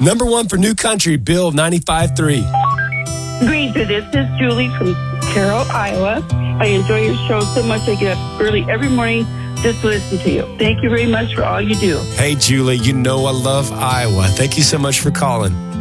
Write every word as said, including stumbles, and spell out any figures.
Number one for New Country, Bill ninety-five three. Granger, this is Julie from Carroll, Iowa. I enjoy your show so much. I get up early every morning just to listen to you. Thank you very much for all you do. Hey, Julie, you know I love Iowa. Thank you so much for calling.